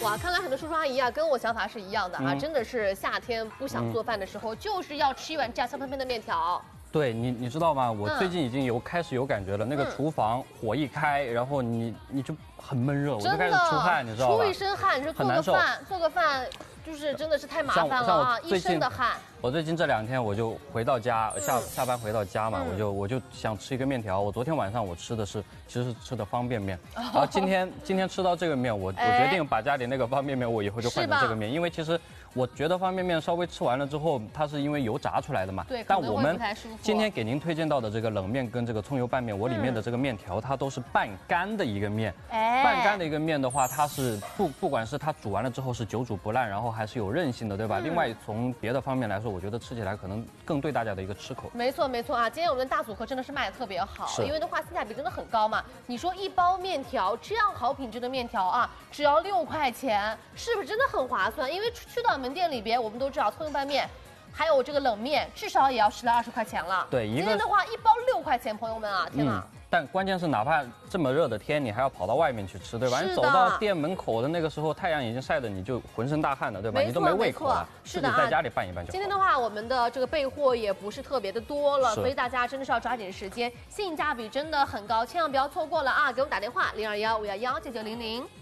哇，看来很多叔叔阿姨啊，跟我想法是一样的啊，真的是夏天不想做饭的时候，就是要吃一碗这样香喷喷的面条。 对你知道吗？我最近已经开始有感觉了，那个厨房火一开，然后你就很闷热，我就开始出汗，你知道吧？ 出一身汗，你说做个饭。就是真的是太麻烦了啊！一身的汗。 我最近这2天我就回到家，下班回到家嘛，我就想吃一个面条。我昨天晚上我吃的其实是吃的方便面，然后今天吃到这个面，我决定把家里那个方便面我以后就换成这个面，因为其实我觉得方便面稍微吃完了之后，它是因为油炸出来的嘛。 对， 但我们今天给您推荐到的这个冷面跟这个葱油拌面，我里面的这个面条它都是半干的一个面。半干的一个面的话，它是不管是它煮完了之后是久煮不烂，然后还是有韧性的，对吧？另外从别的方面来说，我觉得吃起来可能更对大家的一个吃口。 没错啊，今天我们的大组合真的是卖的特别好，因为的话性价比真的很高嘛。你说一包面条这样好品质的面条啊，只要6块钱，是不是真的很划算？因为去到门店里边，我们都知道葱油拌面。还有这个冷面，至少也要10到20块钱了。 对，今天的话一包6块钱，朋友们啊，天哪！ 但关键是，哪怕这么热的天，你还要跑到外面去吃，对吧？你走到店门口的那个时候，太阳已经晒得你就浑身大汗了，对吧？你都没胃口了。 是的， 在家里拌一拌就好。 今天的话，我们的这个备货也不是特别的多了，所以大家真的是要抓紧时间，性价比真的很高，千万不要错过了啊！给我们打电话0215119900。